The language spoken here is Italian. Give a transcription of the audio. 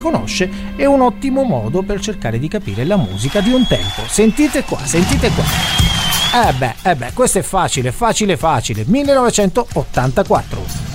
conosce è un ottimo modo per cercare di capire la musica di un tempo. Sentite qua. Questo è facile. 1984.